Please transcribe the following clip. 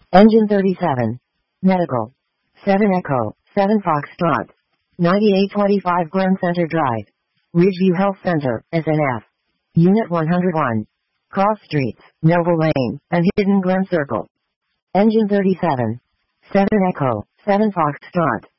Engine 37. Medical. 7 Echo, 7 Foxtrot. 9825 Glen Center Drive. Ridgeview Health Center, SNF. Unit 101. Cross Streets, Noble Lane, and Hidden Glen Circle. Engine 37. 7 Echo, 7 Foxtrot.